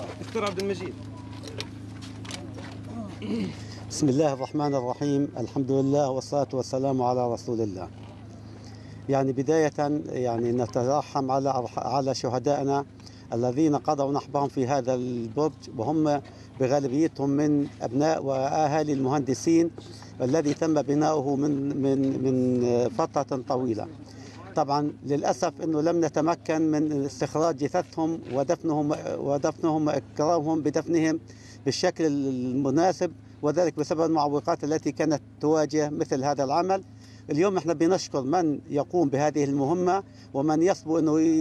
دكتور عبد المجيد. بسم الله الرحمن الرحيم، الحمد لله والصلاة والسلام على رسول الله. يعني بداية نترحم على شهدائنا الذين قضوا نحبهم في هذا البرج، وهم بغالبيتهم من أبناء وأهالي المهندسين الذي تم بناؤه من فترة طويلة. طبعا للأسف أنه لم نتمكن من استخراج جثثهم ودفنهم وإكرامهم بدفنهم بالشكل المناسب، وذلك بسبب المعوقات التي كانت تواجه مثل هذا العمل. اليوم احنا بنشكر من يقوم بهذه المهمة ومن يصبو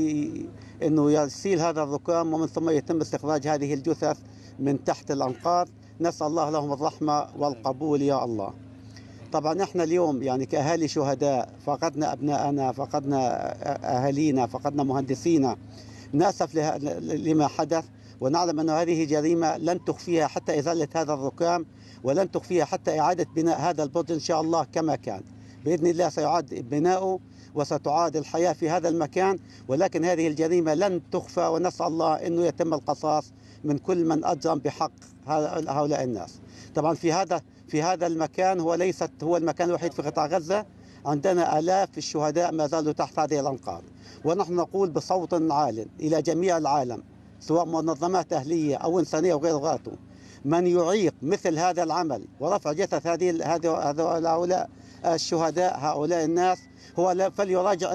انه يسيل هذا الركام، ومن ثم يتم استخراج هذه الجثث من تحت الأنقاض. نسأل الله لهم الرحمة والقبول يا الله. طبعا احنا اليوم يعني كأهالي شهداء فقدنا أبناءنا، فقدنا أهالينا، فقدنا مهندسينا، نأسف لما حدث، ونعلم أن هذه جريمة لن تخفيها حتى إزالة هذا الركام، ولن تخفيها حتى إعادة بناء هذا البرج إن شاء الله كما كان. بإذن الله سيعاد بناؤه وستعاد الحياة في هذا المكان، ولكن هذه الجريمة لن تخفى، ونسأل الله أنه يتم القصاص من كل من أجرم بحق هؤلاء الناس. طبعا في هذا المكان هو المكان الوحيد في قطاع غزة. عندنا آلاف الشهداء ما زالوا تحت هذه الأنقاض، ونحن نقول بصوت عال إلى جميع العالم، سواء منظمات أهلية أو إنسانية وغير ذاته، من يعيق مثل هذا العمل ورفع جثث هؤلاء الشهداء، هؤلاء الناس، هو فليراجع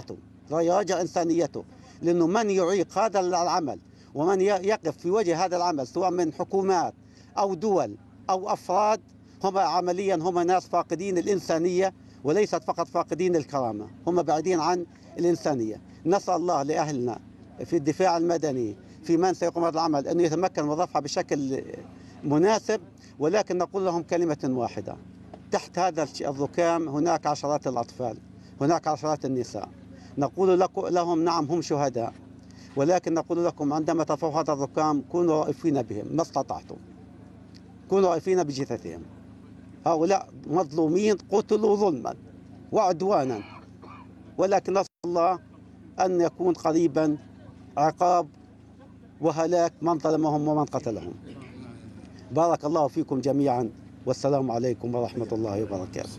إنسانيته، لأنه من يعيق هذا العمل ومن يقف في وجه هذا العمل سواء من حكومات أو دول أو أفراد، هم ناس فاقدين الإنسانية، وليست فقط فاقدين الكرامة، هم بعيدين عن الإنسانية. نسأل الله لأهلنا في الدفاع المدني في من سيقوم هذا العمل أن يتمكن من رفعه بشكل مناسب، ولكن نقول لهم كلمة واحدة: تحت هذا الركام هناك عشرات الأطفال، هناك عشرات النساء. نقول لهم نعم هم شهداء، ولكن نقول لكم عندما ترفعوا هذا الركام كونوا واقفين بهم ما استطعتم، كونوا واقفين بجثثهم. هؤلاء مظلومين قتلوا ظلما وعدوانا، ولكن نسأل الله أن يكون قريبا عقاب وهلاك من ظلمهم ومن قتلهم. بارك الله فيكم جميعا، والسلام عليكم ورحمة الله وبركاته.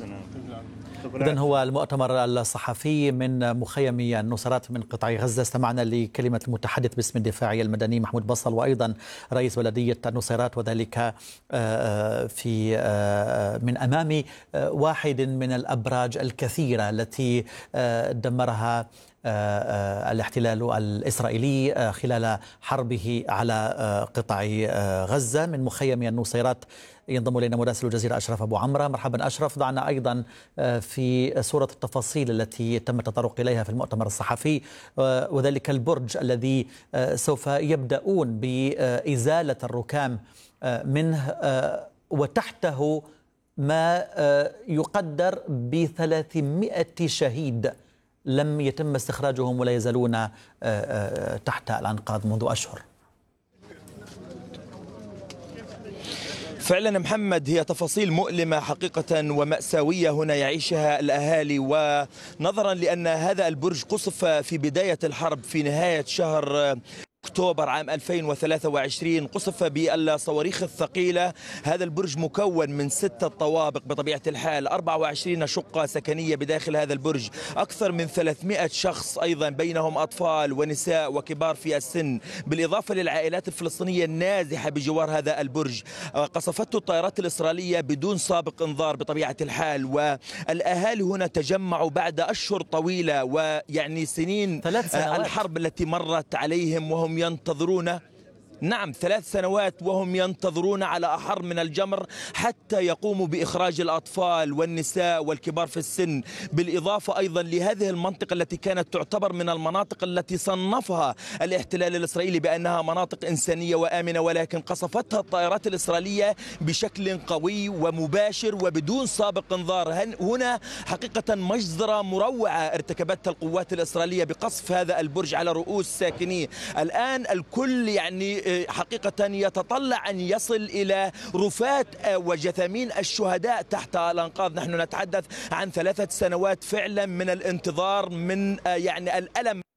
إذن هو المؤتمر الصحفي من مخيم النصيرات من قطاع غزة. استمعنا لكلمة المتحدث باسم الدفاعي المدني محمود بصل، وأيضا رئيس بلدية النصيرات، وذلك في من أمام واحد من الأبراج الكثيرة التي دمرها الاحتلال الإسرائيلي خلال حربه على قطاع غزة. من مخيم النصيرات ينضم إلينا مراسل الجزيرة أشرف أبو عمرة. مرحبا أشرف، ضعنا أيضا في صورة التفاصيل التي تم التطرق إليها في المؤتمر الصحفي، وذلك البرج الذي سوف يبدأون بإزالة الركام منه، وتحته ما يقدر ب300 شهيد لم يتم استخراجهم ولا يزالون تحت الأنقاض منذ أشهر. فعلا محمد، هي تفاصيل مؤلمة حقيقة ومأساوية هنا يعيشها الأهالي، ونظرا لأن هذا البرج قصف في بداية الحرب في نهاية شهر أكتوبر عام 2023، قصف بالصواريخ الثقيلة. هذا البرج مكون من 6 طوابق بطبيعة الحال، 24 شقة سكنية بداخل هذا البرج، أكثر من 300 شخص أيضا بينهم أطفال ونساء وكبار في السن، بالإضافة للعائلات الفلسطينية النازحة بجوار هذا البرج. قصفته الطائرات الإسرائيلية بدون سابق انذار بطبيعة الحال، والأهالي هنا تجمعوا بعد أشهر طويلة ويعني سنين الحرب التي مرت عليهم، وهم ينتظرون، نعم 3 سنوات وهم ينتظرون على أحر من الجمر حتى يقوموا بإخراج الأطفال والنساء والكبار في السن، بالإضافة أيضا لهذه المنطقة التي كانت تعتبر من المناطق التي صنفها الاحتلال الإسرائيلي بأنها مناطق إنسانية وآمنة، ولكن قصفتها الطائرات الإسرائيلية بشكل قوي ومباشر وبدون سابق انذار. هنا حقيقة مجزرة مروعة ارتكبتها القوات الإسرائيلية بقصف هذا البرج على رؤوس ساكنيه. الآن الكل يعني حقيقة يتطلع أن يصل إلى رفات وجثامين الشهداء تحت الأنقاض. نحن نتحدث عن 3 سنوات فعلا من الانتظار، من يعني الألم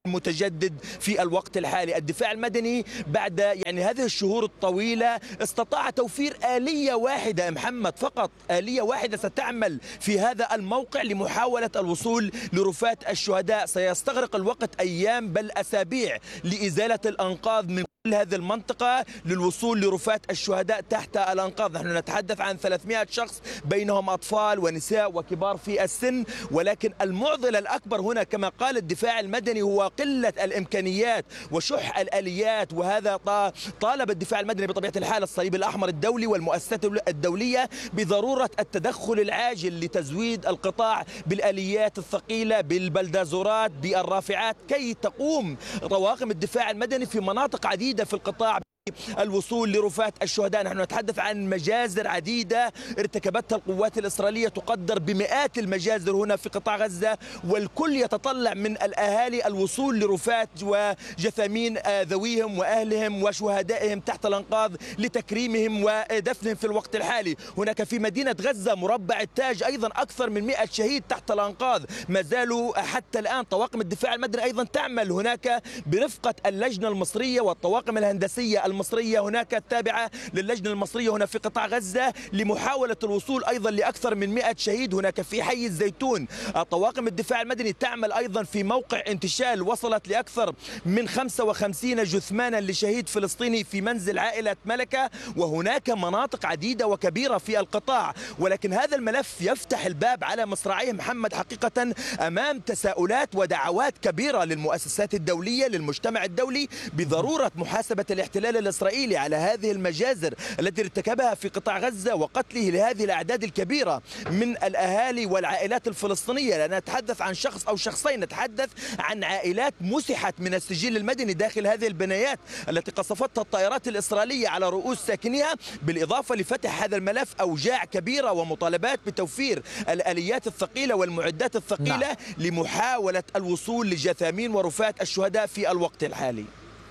متجدد في الوقت الحالي. الدفاع المدني بعد هذه الشهور الطويلة استطاع توفير آلية واحدة محمد، فقط آلية واحدة ستعمل في هذا الموقع لمحاولة الوصول لرفاة الشهداء. سيستغرق الوقت أيام بل أسابيع لإزالة الأنقاض من كل هذه المنطقة للوصول لرفاة الشهداء تحت الأنقاض. نحن نتحدث عن 300 شخص بينهم أطفال ونساء وكبار في السن، ولكن المعضلة الأكبر هنا كما قال الدفاع المدني هو قلة الإمكانيات وشح الآليات. وهذا طالب الدفاع المدني بطبيعة الحال الصليب الأحمر الدولي والمؤسسات الدولية بضرورة التدخل العاجل لتزويد القطاع بالآليات الثقيلة، بالبلدازورات، بالرافعات، كي تقوم طواقم الدفاع المدني في مناطق عديدة في القطاع الوصول لرفاة الشهداء. نحن نتحدث عن مجازر عديدة ارتكبتها القوات الإسرائيلية تقدر بمئات المجازر هنا في قطاع غزة، والكل يتطلع من الأهالي الوصول لرفاة وجثامين ذويهم وأهلهم وشهدائهم تحت الأنقاض لتكريمهم ودفنهم في الوقت الحالي. هناك في مدينة غزة مربع التاج أيضا أكثر من 100 شهيد تحت الأنقاض ما زالوا حتى الآن. طواقم الدفاع المدني أيضا تعمل هناك برفقة اللجنة المصرية والطواقم الهندسية المصرية هناك التابعة للجنة المصرية هنا في قطاع غزة لمحاولة الوصول أيضا لأكثر من 100 شهيد هناك في حي الزيتون. طواقم الدفاع المدني تعمل أيضا في موقع انتشال وصلت لأكثر من 55 جثمانا لشهيد فلسطيني في منزل عائلة ملكة، وهناك مناطق عديدة وكبيرة في القطاع. ولكن هذا الملف يفتح الباب على مصراعيه محمد حقيقة أمام تساؤلات ودعوات كبيرة للمؤسسات الدولية للمجتمع الدولي بضرورة محاسبة الاحتلال الإسرائيلي على هذه المجازر التي ارتكبها في قطاع غزة وقتله لهذه الأعداد الكبيرة من الأهالي والعائلات الفلسطينية. لا نتحدث عن شخص أو شخصين، نتحدث عن عائلات مسحت من السجل المدني داخل هذه البنايات التي قصفتها الطائرات الإسرائيلية على رؤوس ساكنيها. بالإضافة لفتح هذا الملف أوجاع كبيرة ومطالبات بتوفير الآليات الثقيلة والمعدات الثقيلة لمحاولة الوصول لجثامين ورفاة الشهداء في الوقت الحالي.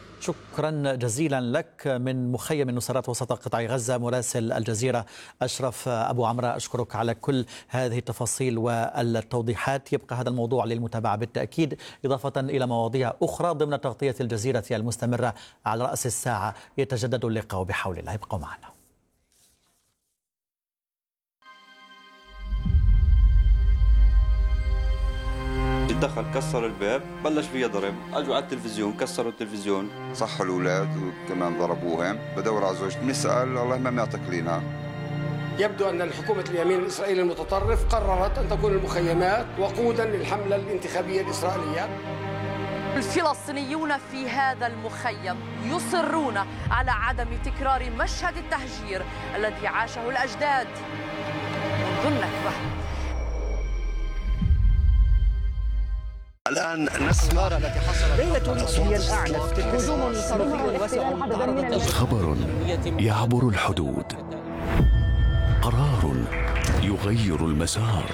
شكرا جزيلا لك من مخيم النصيرات وسط قطاع غزة مراسل الجزيرة أشرف أبو عمرة. أشكرك على كل هذه التفاصيل والتوضيحات. يبقى هذا الموضوع للمتابعة بالتأكيد، إضافة إلى مواضيع أخرى ضمن تغطية الجزيرة المستمرة على رأس الساعة. يتجدد اللقاء بحول الله. ابقوا معنا. دخل كسر الباب بلش فيها ضرب، اجوا على التلفزيون كسروا التلفزيون، صحوا الاولاد وكمان ضربوهم. بدور على زوجتي نسال الله ما معطيك لينا. يبدو ان حكومه اليمين الاسرائيلي المتطرف قررت ان تكون المخيمات وقودا للحمله الانتخابيه الاسرائيليه. الفلسطينيون في هذا المخيم يصرون على عدم تكرار مشهد التهجير الذي عاشه الاجداد منذ النكبه. الآن نسمع ليلة هي الأعنف هجوم صاروخي واسع تعرضت. خبر يعبر الحدود، قرار يغير المسار،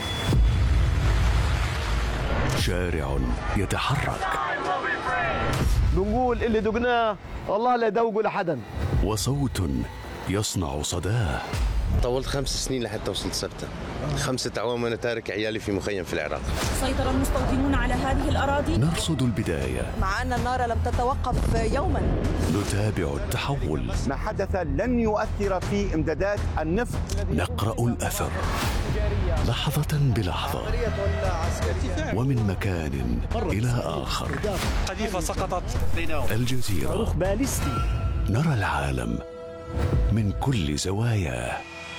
شارع يتحرك. بنقول اللي دقناه والله لا يدوقوا لحدا، وصوت يصنع صداه. طولت 5 سنين لحتى وصلت سبتة، 5 أعوام وأنا تارك عيالي في مخيم في العراق. سيطر المستوطنون على هذه الأراضي. نرصد البداية مع أن النار لم تتوقف يوما. نتابع التحول. ما حدث لن يؤثر في إمدادات النفط. نقرأ الأثر لحظة بلحظة ومن مكان إلى آخر. قذيفة سقطت. الجزيرة صاروخ باليستي. نرى العالم من كل زواياه.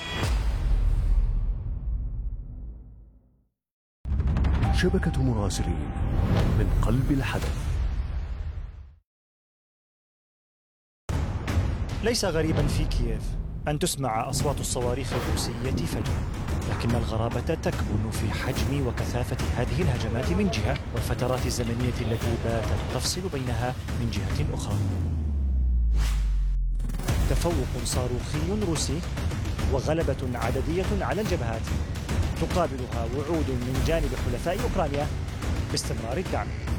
شبكة مراسلين من قلب الحدث. ليس غريبا في كييف أن تسمع أصوات الصواريخ الروسية فجأة، لكن الغرابة تكمن في حجم وكثافة هذه الهجمات من جهة، والفترات الزمنية التي باتت تفصل بينها من جهة أخرى. تفوق صاروخي روسي وغلبة عددية على الجبهات، تقابلها وعود من جانب حلفاء أوكرانيا باستمرار الدعم.